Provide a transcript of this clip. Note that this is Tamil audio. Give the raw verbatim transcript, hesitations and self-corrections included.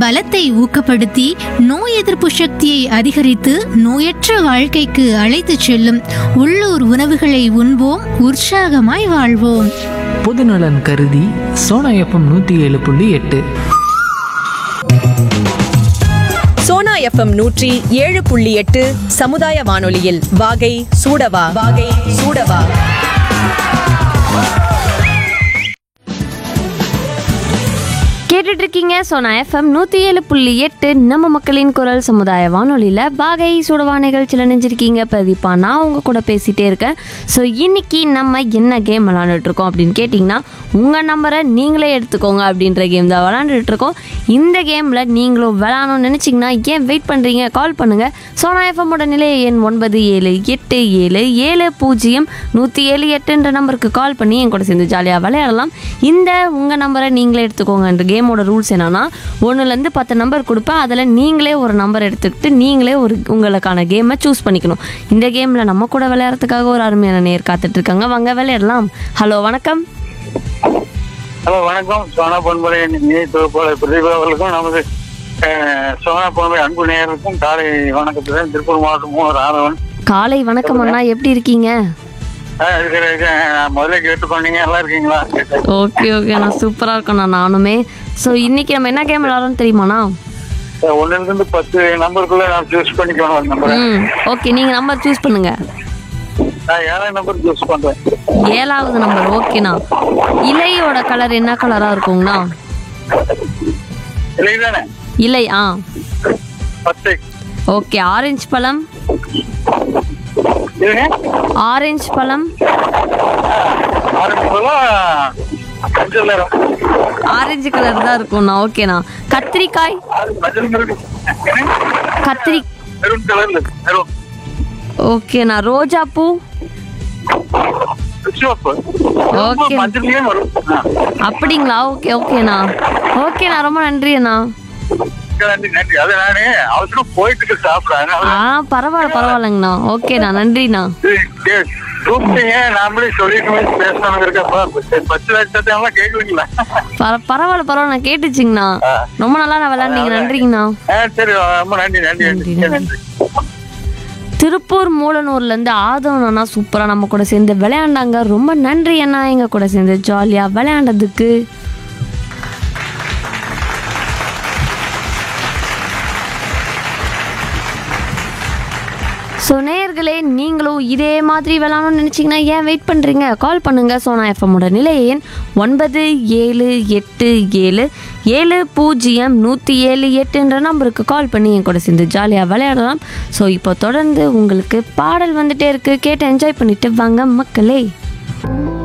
பலத்தை ஊக்கப்படுத்தி நோய் எதிர்ப்பு சக்தியை அதிகரித்து நோயற்ற வாழ்க்கைக்கு அழைத்துச் செல்லும் உள்ளூர் உணவுகளை உண்போம், உற்சாகமாய் வாழ்வோம். பொதுநலன் கருதி சோனா எஃப்எம் நூற்றி ஏழு புள்ளி எட்டு. சோனா எஃப்எம் நூற்றி ஏழு புள்ளி எட்டு சமுதாய வானொலியில் வாகை சூடவா வாகை சூடவா. கேட்டுட்டு இருக்கீங்க சோனா எஃப்எம் நூற்றி ஏழு புள்ளி எட்டு நம்ம மக்களின் குரல் சமுதாய வானொலியில் வாகை சுடவா நிகழ்ச்சியில் நினைஞ்சிருக்கீங்க பிரதீபா. நான் உங்கள் கூட பேசிகிட்டே இருக்கேன். ஸோ இன்னைக்கு நம்ம என்ன கேம் விளாண்டுட்ருக்கோம் அப்படின்னு கேட்டிங்கன்னா, உங்கள் நம்பரை நீங்களே எடுத்துக்கோங்க அப்படின்ற கேம் தான் விளாண்டுட்ருக்கோம். இந்த கேமில் நீங்களும் விளாடணும்னு நினச்சிங்கன்னா ஏன் வெயிட் பண்ணுறீங்க, கால் பண்ணுங்கள். சோனா எஃப்எம்மோட நிலைய எண் ஒன்பது ஏழு எட்டு ஏழு ஏழு பூஜ்ஜியம் நூற்றி ஏழு எட்டுன்ற நம்பருக்கு கால் பண்ணி என் கூட சேர்ந்து ஜாலியாக விளையாடலாம். இந்த உங்கள் நம்பரை நீங்களே எடுத்துக்கோங்கன்ற கேம் கேமோட ரூல்ஸ் என்னன்னா, ஒன்றுலேருந்து பத்து நம்பர் கொடுப்பேன். அதில் நீங்களே ஒரு நம்பர் எடுத்துக்கிட்டு நீங்களே ஒரு உங்களுக்கான கேமை சூஸ் பண்ணிக்கணும். இந்த கேமில் நம்ம கூட விளையாடுறதுக்காக ஒரு அருமையான நேர் காத்துட்ருக்காங்க. வாங்க விளையாடலாம். ஹலோ வணக்கம். ஹலோ வணக்கம். சோனா பொன்முறை பிரதீபா அவர்களுக்கும் நமது சோனா பொன்முறை அன்பு நேயருக்கும் காலை வணக்கத்துடன் திருப்பூர் மாவட்டம் மூவர் ஆதவன். காலை வணக்கம் அண்ணா, எப்படி இருக்கீங்க? முதல்ல கேட்டுக்கொண்டீங்க, நல்லா இருக்கீங்களா? ஓகே ஓகே நான் சூப்பராக இருக்கேண்ணா நானுமே. ஸோ இன்னைக்கு நம்ம என்ன கேம் விளாட்றோம்னு தெரியுமாண்ணா? ஒன்னுல இருந்து பத்து நம்பருக்குள்ள நான் சூஸ் பண்ணிக்கணும் நம்பர். ம் ஓகே, நீங்கள் நம்பர் சூஸ் பண்ணுங்க. நான் ஏழாவது நம்பர் சூஸ் பண்றேன். ஏழாவது நம்பர் ஓகேண்ணா. இலையோட கலர் என்ன கலராக இருக்குங்கண்ணா? இல்லை தானே? இலை ஆ பச்சை. ஓகே. ஆரஞ்சு பழம்? ஆரஞ்சு பழம் ஆரஞ்சு கலர் தான் இருக்கும்ண்ணா. ஓகேண்ணா. கத்திரிக்காய்? கத்திரி ஓகேண்ணா. ரோஜா பூ? ஓகே அப்படிங்களா? ஓகே ஓகேண்ணா. ஓகேண்ணா, ரொம்ப நன்றி அண்ணா. ஆ பரவாயில்ல பரவாயில்லைங்கண்ணா. ஓகேண்ணா, நன்றிண்ணா. பரவாயில்ல பரவாயில்ல கேட்டுச்சுங்கண்ணா. ரொம்ப நல்லா நான் விளையாண்டீங்க. நன்றிங்கண்ணா. திருப்பூர் மூலனூர்ல இருந்து ஆதவன் அண்ணா சூப்பரா நம்ம கூட சேர்ந்து விளையாண்டாங்க. ரொம்ப நன்றி அண்ணா, எங்க கூட சேர்ந்து ஜாலியா விளையாண்டதுக்கு. ஸோ நேயர்களே, நீங்களும் இதே மாதிரி விளாடணும்னு நினச்சிங்கன்னா ஏன் வெயிட் பண்ணுறீங்க, கால் பண்ணுங்கள். சோனா எஃப்எம்மோட நிலைய எண் ஒன்பது ஏழு எட்டு ஏழு ஏழு பூஜ்ஜியம் நூற்றி ஏழு எட்டுன்ற நம்பருக்கு கால் பண்ணி என் கூட சேர்ந்து ஜாலியாக விளையாடலாம். ஸோ இப்போ தொடர்ந்து உங்களுக்கு பாடல் வந்துகிட்டே இருக்குது, கேட்டு என்ஜாய் பண்ணிவிட்டு வாங்க மக்களே.